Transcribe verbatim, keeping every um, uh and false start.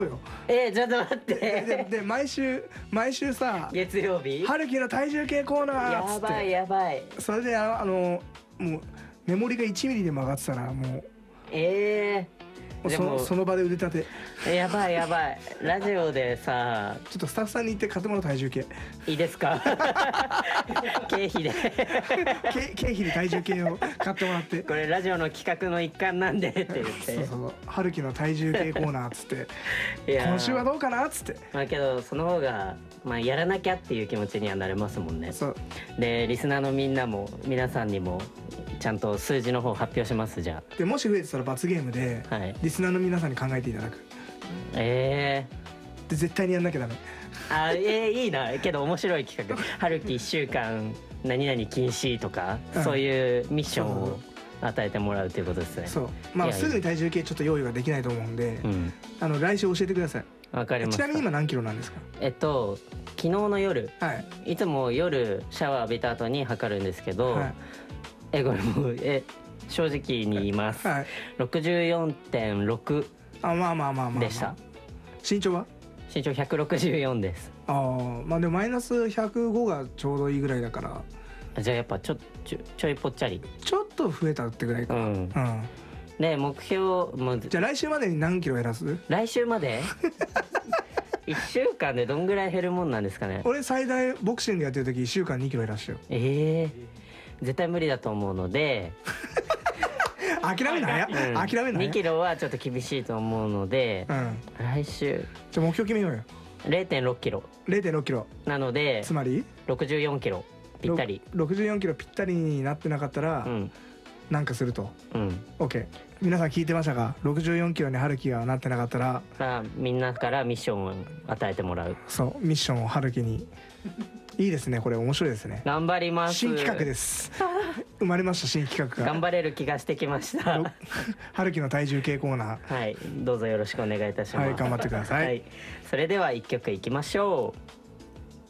よ。 えー、ちょっと待っでてで毎週毎週さ月曜日春樹の体重計コーナーっつってやばいやばい。 それであのあのもうメモリがいちミリでも上がってたらもうえもうでもそその場で腕立て。 ー、やばいやばい。ラジオでさ、 ちょっとスタッフさんに言って買ってもらう体重計いいですか経費で経経費で体重計を買ってもらってこれラジオの企画の一環なんでって言ってそうそう春樹の体重計コーナーっつっていやー今週はどうかなっつってまあけどその方が、まあ、やらなきゃっていう気持ちにはなれますもんね。 そうでリスナーのみんなも皆さんにもちゃんと数字の方発表します。じゃでもし増えてたら罰ゲームで、 あはいリスナーの皆さんに考えていただくえー、 で絶対にやんなきゃダメ。 あえー、いいな。けど面白い企画春樹いっしゅうかん何々禁止とか、 うん、 そういうミッションそうを与えてもらうということですね。 そうまあすぐに体重計ちょっと用意はできないと思うんで、 うん、 あの来週教えてください。 わかりました。 ちなみに今何キロなんですか？ えっと昨日の夜、 はい、 いつも夜シャワー浴びた後に測るんですけど、 はい、 えこれもうえ正直に言います、 はい、 ろくじゅうよんてんろくあまあまあまあまあ、まあ、 でした。 身長は？ 身長ひゃくろくじゅうよんです。 ああまあでもマイナスひゃくごがちょうどいいぐらいだからじゃあやっぱちょちょちょいぽっちゃりちょっと増えたってぐらいかな。 うん、 うん、 で目標もじゃあ来週までに何キロ減らす？ 来週までいっしゅうかんでどんぐらい減るもんなんですかね。 俺最大ボクシングやってる時いっしゅうかんにキロ減らしたよ。 ええー、絶対無理だと思うので諦めない、うん、諦めないにキロはちょっと厳しいと思うので、うん、来週じゃあ目標決めようよ。 れいてんろっキロれいてんろっキロなのでつまりろくじゅうよんキロぴったり。 ろくじゅうよんキロぴったりになってなかったら、うん、なんかすると、うん、OK。 皆さん聞いてましたか？ろくじゅうよんキロに春樹がなってなかったら、 まあ、みんなからミッションを与えてもらう。 そうミッションを春樹にいいですね。これ面白いですね。 頑張ります。 新企画です生まれました新企画が。 頑張れる気がしてきました春樹の体重計コーナー、 はいどうぞよろしくお願いいたします。 はい頑張ってください、はい、 それではいっきょくいきましょう。